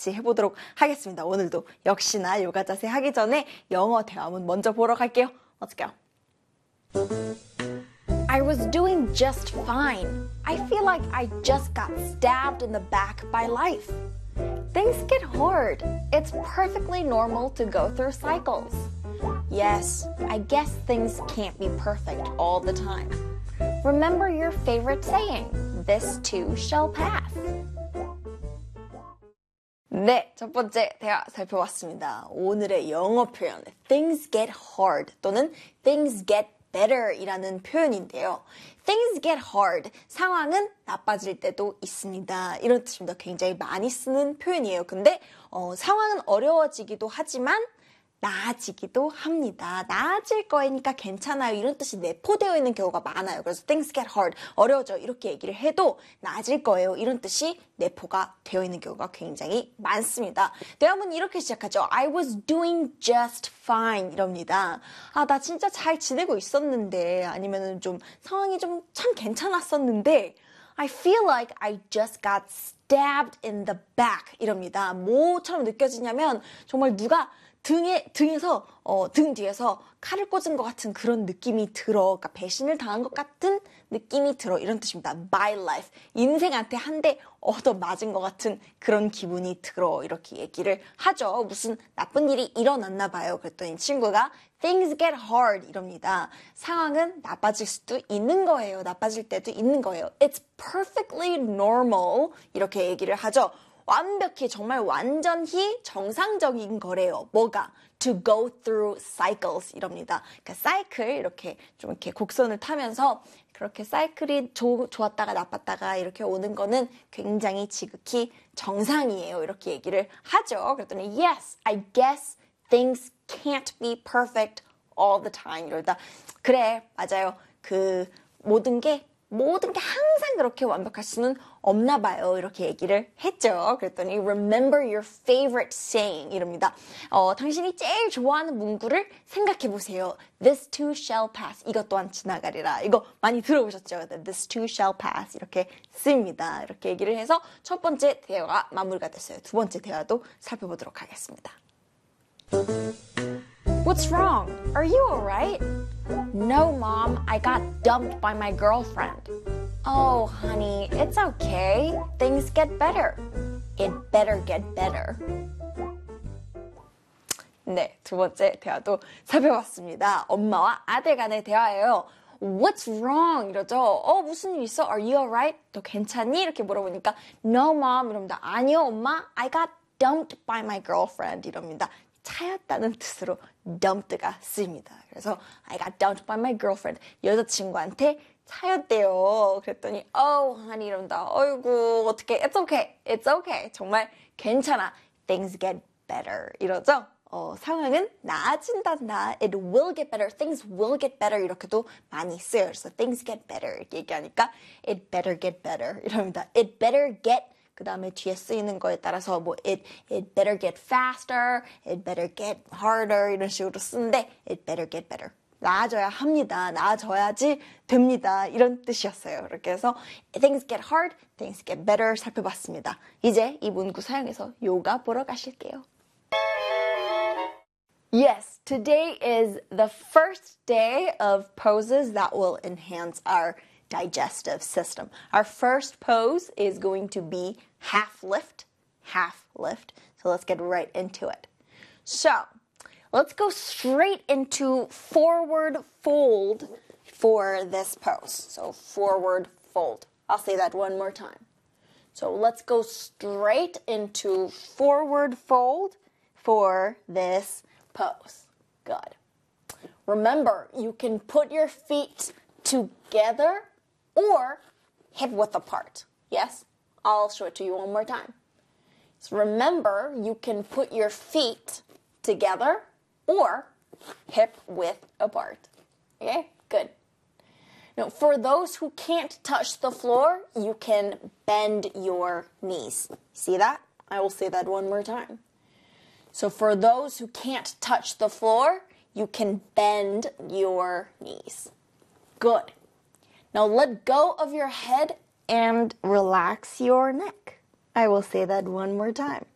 같이 해보도록 하겠습니다. 오늘도 역시나 요가 자세 하기 전에 영어 대화문 먼저 보러 갈게요. Let's go. I was doing just fine. I feel like I just got stabbed in the back by life. Things get hard. It's perfectly normal to go through cycles. Yes, I guess things can't be perfect all the time. Remember your favorite saying, this too shall pass. 네, 첫 번째 대화 살펴봤습니다. 오늘의 영어 표현, things get hard 또는 things get better 이라는 표현인데요. Things get hard, 상황은 나빠질 때도 있습니다. 이런 뜻입니다. 굉장히 많이 쓰는 표현이에요. 근데 상황은 어려워지기도 하지만 나아지기도 합니다. 나아질 거니까 괜찮아요. 이런 뜻이 내포되어 있는 경우가 많아요. 그래서 things get hard, 어려워져 이렇게 얘기를 해도 나아질 거예요. 이런 뜻이 내포가 되어 있는 경우가 굉장히 많습니다. 대화문은 이렇게 시작하죠. I was doing just fine 이럽니다. 아, 나 진짜 잘 지내고 있었는데 아니면은 좀 상황이 좀 참 괜찮았었는데 I feel like I just got stabbed in the back 이럽니다. 뭐처럼 느껴지냐면 정말 누가 등 뒤에서 칼을 꽂은 것 같은 그런 느낌이 들어. 그러니까 배신을 당한 것 같은 느낌이 들어. 이런 뜻입니다. My life. 인생한테 한 대 얻어맞은 것 같은 그런 기분이 들어. 이렇게 얘기를 하죠. 무슨 나쁜 일이 일어났나 봐요. 그랬더니 친구가 Things get hard 이럽니다. 상황은 나빠질 수도 있는 거예요. 나빠질 때도 있는 거예요. It's perfectly normal. 이렇게 얘기를 하죠. 완벽히 정말 완전히 정상적인 거래요. 뭐가? To go through cycles 이럽니다. 그러니까 사이클 이렇게 좀 이렇게 곡선을 타면서 그렇게 사이클이 좋았다가 나빴다가 이렇게 오는 거는 굉장히 지극히 정상이에요. 이렇게 얘기를 하죠. 그랬더니 Yes, I guess things can't be perfect all the time 이러다 그래, 맞아요. 그 모든 게 항상 그렇게 완벽할 수는 없나 봐요. 이렇게 얘기를 했죠. 그랬더니 remember your favorite saying 이럽니다. 당신이 제일 좋아하는 문구를 생각해 보세요. This too shall pass. 이것 또한 지나가리라. 이거 많이 들어보셨죠? This too shall pass. 이렇게 씁니다. 이렇게 얘기를 해서 첫 번째 대화가 마무리가 됐어요. 두 번째 대화도 살펴보도록 하겠습니다. What's wrong? Are you alright? No, Mom. I got dumped by my girlfriend. Oh, honey, it's okay. Things get better. It better get better. 네, 두 번째 대화도 살펴봤습니다. 엄마와 아들 간의 대화예요. What's wrong? 이러죠. 무슨 일 있어? Are you alright? 너 괜찮니? 이렇게 물어보니까 No, Mom. 이럽니다. 아니요, 엄마. I got dumped by my girlfriend. 이럽니다. 차였다는 뜻으로 dumped가 쓰입니다. 그래서 I got dumped by my girlfriend. 여자친구한테 차였대요. 그랬더니 oh, honey 이런다. 어이구 어떡해. It's okay. It's okay. 정말 괜찮아. Things get better. 이러죠. 상황은 나아진단다. It will get better. Things will get better. 이렇게도 많이 써요. 그래서 things get better 이렇게 얘기하니까 it better get better 이럽니다. It better get 그 다음에 뒤에 쓰이는 거에 따라서 뭐 it better get faster, it better get harder 이런 식으로 쓰는데 it better get better. 나아져야 합니다. 나아져야지 됩니다. 이런 뜻이었어요. 이렇게 해서 things get hard, things get better 살펴봤습니다. 이제 이 문구 사용해서 요가 보러 가실게요. Yes, today is the first day of poses that will enhance our digestive system. Our first pose is going to be half lift. So let's get right into it. So let's go straight into forward fold for this pose. So forward fold. I'll say that one more time. So let's go straight into forward fold for this pose. Good. Remember, you can put your feet together or hip width apart. Yes? I'll show it to you one more time. So remember, you can put your feet together or hip width apart. Okay? Good. Now, for those who can't touch the floor, you can bend your knees. See that? I will say that one more time. So for those who can't touch the floor, you can bend your knees. Good. Now let go of your head and relax your neck. I will say that one more time.